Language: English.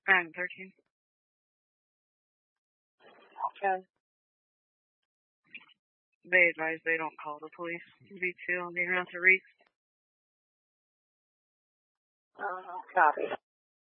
I'm 13. Okay. They advise they don't call the police. V2 on the amount to reach. Copy.